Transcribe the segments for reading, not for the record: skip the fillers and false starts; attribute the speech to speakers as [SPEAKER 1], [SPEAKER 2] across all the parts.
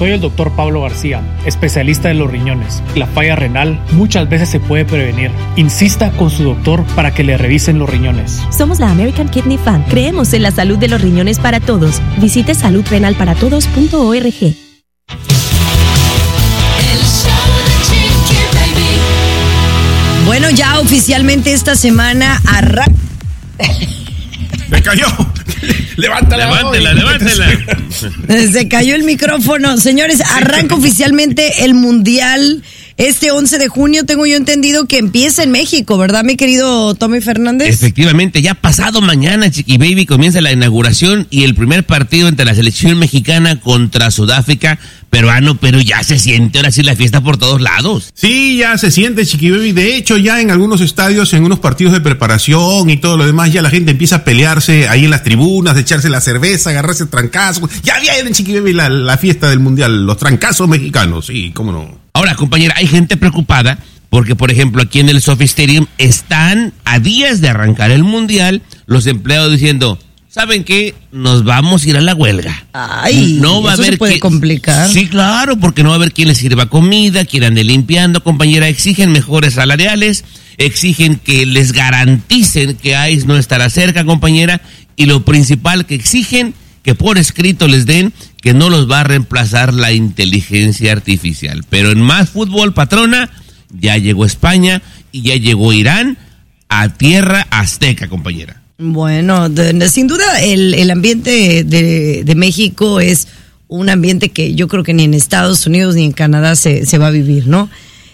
[SPEAKER 1] Soy el Dr. Pablo García, especialista de los riñones. La falla renal muchas veces se puede prevenir. Insista con su doctor para que le revisen los riñones.
[SPEAKER 2] Somos la American Kidney Fund. Creemos en la salud de los riñones para todos. Visite saludrenalparatodos.org.
[SPEAKER 3] Bueno, ya oficialmente esta semana arranca.
[SPEAKER 4] ¡Me cayó! Levántela.
[SPEAKER 3] Se cayó el micrófono. Señores, arranca oficialmente el Mundial. Este 11 de junio tengo yo entendido que empieza en México, ¿verdad, mi querido Tommy Fernández?
[SPEAKER 5] Efectivamente, ya pasado mañana, Chiqui Baby, comienza la inauguración y el primer partido entre la selección mexicana contra Sudáfrica, peruano, pero ya se siente ahora sí la fiesta por todos lados.
[SPEAKER 4] Sí, ya se siente, Chiqui Baby. De hecho, ya en algunos estadios, en unos partidos de preparación y todo lo demás, ya la gente empieza a pelearse ahí en las tribunas, de echarse la cerveza, agarrarse trancazos. Ya viene, Chiqui Baby, la fiesta del Mundial, los trancazos mexicanos, sí, cómo no.
[SPEAKER 5] Ahora, compañera, hay gente preocupada porque, por ejemplo, aquí en el SoFi Stadium están a días de arrancar el Mundial los empleados diciendo, ¿saben qué? Nos vamos a ir a la huelga.
[SPEAKER 3] Ay,
[SPEAKER 5] no va
[SPEAKER 3] eso
[SPEAKER 5] a haber
[SPEAKER 3] se puede complicar.
[SPEAKER 5] Sí, claro, porque no va a haber quien les sirva comida, quien ande limpiando, compañera. Exigen mejores salariales, exigen que les garanticen que ICE no estará cerca, compañera, y lo principal que exigen, que por escrito les den que no los va a reemplazar la inteligencia artificial. Pero en más fútbol, patrona, ya llegó España y ya llegó Irán a tierra azteca, compañera.
[SPEAKER 3] Bueno, sin duda el ambiente de México es un ambiente que yo creo que ni en Estados Unidos ni en Canadá se va a vivir, ¿no?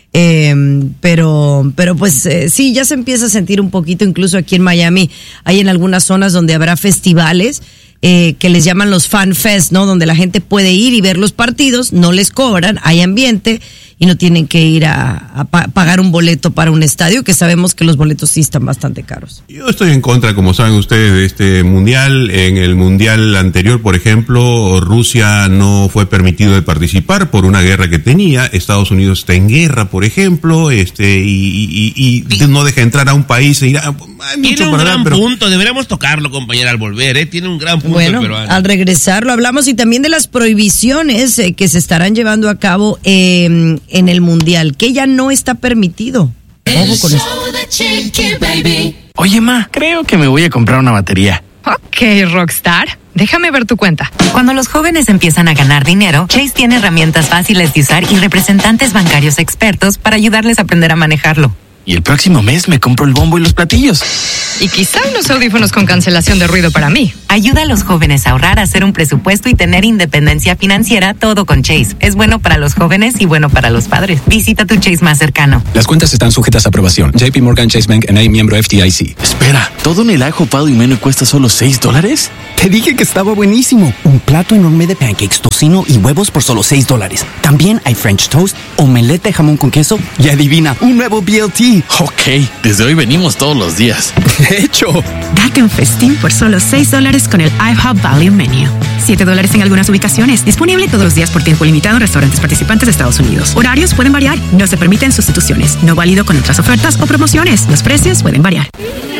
[SPEAKER 3] Pero pues sí, ya se empieza a sentir un poquito, incluso aquí en Miami hay en algunas zonas donde habrá festivales que les llaman los Fan Fest, ¿no? Donde la gente puede ir y ver los partidos, no les cobran, hay ambiente y no tienen que ir a pagar un boleto para un estadio, que sabemos que los boletos sí están bastante caros.
[SPEAKER 4] Yo estoy en contra, como saben ustedes, de este mundial. En el mundial anterior, por ejemplo, Rusia no fue permitido de participar por una guerra que tenía. Estados Unidos está en guerra, por ejemplo, y no deja entrar a un país. Hay mucho
[SPEAKER 5] tiene un gran punto, deberíamos tocarlo, compañera, al volver, tiene un gran punto.
[SPEAKER 3] Bueno, al regresar lo hablamos, y también de las prohibiciones que se estarán llevando a cabo en el Mundial, que ya no está permitido. Ojo con esto.
[SPEAKER 6] Oye, ma, creo que me voy a comprar una batería.
[SPEAKER 7] Ok, Rockstar. Déjame ver tu cuenta.
[SPEAKER 8] Cuando los jóvenes empiezan a ganar dinero, Chase tiene herramientas fáciles de usar y representantes bancarios expertos para ayudarles a aprender a manejarlo.
[SPEAKER 6] Y el próximo mes me compro el bombo y los platillos.
[SPEAKER 7] Y quizá unos audífonos con cancelación de ruido para mí.
[SPEAKER 8] Ayuda a los jóvenes a ahorrar, a hacer un presupuesto y tener independencia financiera, todo con Chase. Es bueno para los jóvenes y bueno para los padres. Visita tu Chase más cercano.
[SPEAKER 9] Las cuentas están sujetas a aprobación. JP Morgan Chase Bank N.A., miembro FDIC.
[SPEAKER 6] Espera, ¿todo en el ajo pado y menú cuesta solo $6?
[SPEAKER 10] Te dije que estaba buenísimo. Un plato enorme de pancakes, tocino y huevos por solo $6. También hay French toast, omelette de jamón con queso y adivina, un nuevo BLT.
[SPEAKER 6] Ok, desde hoy venimos todos los días.
[SPEAKER 10] De hecho,
[SPEAKER 11] date un festín por solo $6 con el IHOP Value Menu. $7 en algunas ubicaciones. Disponible todos los días por tiempo limitado en restaurantes participantes de Estados Unidos. Horarios pueden variar. No se permiten sustituciones. No válido con otras ofertas o promociones. Los precios pueden variar.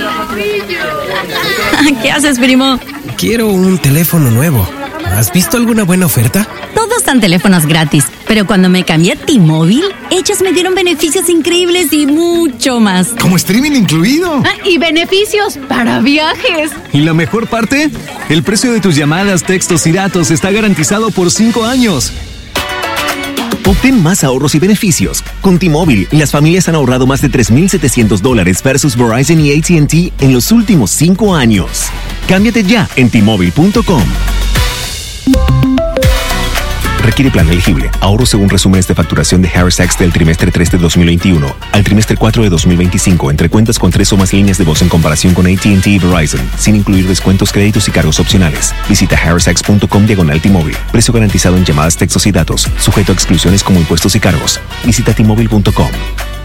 [SPEAKER 2] ¿Qué haces, primo?
[SPEAKER 12] Quiero un teléfono nuevo. ¿Has visto alguna buena oferta?
[SPEAKER 2] Todos dan teléfonos gratis, pero cuando me cambié a T-Mobile, ellos me dieron beneficios increíbles y mucho más.
[SPEAKER 13] ¿Como streaming incluido?
[SPEAKER 7] Y beneficios para viajes.
[SPEAKER 12] ¿Y la mejor parte? El precio de tus llamadas, textos y datos está garantizado por 5 años.
[SPEAKER 14] Obtén más ahorros y beneficios. Con T-Mobile, las familias han ahorrado más de $3,700 versus Verizon y AT&T en los últimos 5 años. Cámbiate ya en T-Mobile.com. Requiere plan elegible. Ahorro según resúmenes de facturación de Harris Tax del trimestre 3 de 2021 al trimestre 4 de 2025 entre cuentas con 3 o más líneas de voz en comparación con AT&T y Verizon, sin incluir descuentos, créditos y cargos opcionales. Visita harristax.com/T-Mobile. Precio garantizado en llamadas, textos y datos. Sujeto a exclusiones como impuestos y cargos. Visita T-Mobile.com.